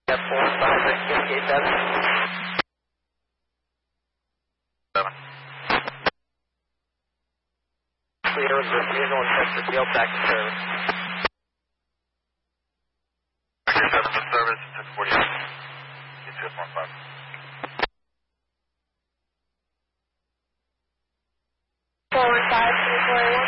7. Clear with visual and check the field back to service. Vector 7 to service, 1048. Get to 15. Forward 5, 2481.